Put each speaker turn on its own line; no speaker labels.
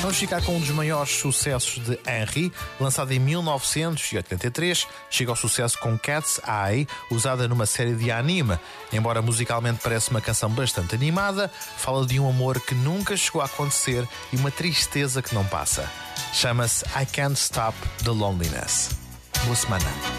Vamos ficar com um dos maiores sucessos de Henry, lançado em 1983. Chega ao sucesso com Cat's Eye, usada numa série de anime. Embora musicalmente pareça uma canção bastante animada, fala de um amor que nunca chegou a acontecer e uma tristeza que não passa. Chama-se I Can't Stop the Loneliness. Boa semana.